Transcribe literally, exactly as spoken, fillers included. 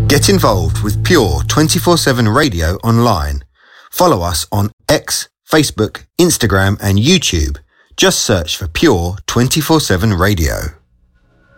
Get involved with Pure twenty-four seven Radio online. Follow us on X, Facebook, Instagram and YouTube. Just search for Pure twenty-four seven Radio.